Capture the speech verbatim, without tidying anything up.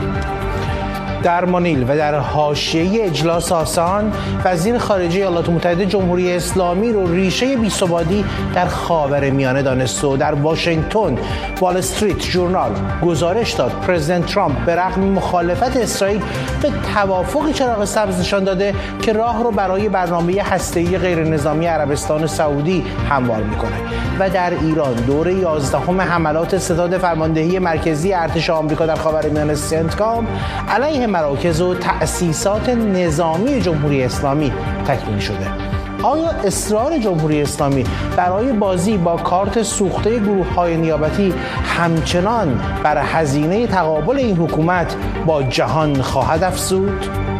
در مانیل و در حاشیه اجلاس آسان، وزیر خارجه ایالات متحده جمهوری اسلامی رو ریشه بی‌ثباتی در خاورمیانه دانست و در واشنگتن وال استریت ژورنال گزارش داد پرزیدنت ترامپ به رغم مخالفت اسرائیل به توافقی چراغ سبز نشان داده که راه رو برای برنامه هسته‌ای غیرنظامی عربستان سعودی هموار میکنه. و در ایران دوره یازدهم حملات ستاد فرماندهی مرکزی ارتش آمریکا در خاورمیانه سنتکام علیه مراکز و تأسیسات نظامی جمهوری اسلامی تکمیل شده. آیا اصرار جمهوری اسلامی برای بازی با کارت سوخته گروه‌های نیابتی همچنان بر هزینه تقابل این حکومت با جهان خواهد افزود؟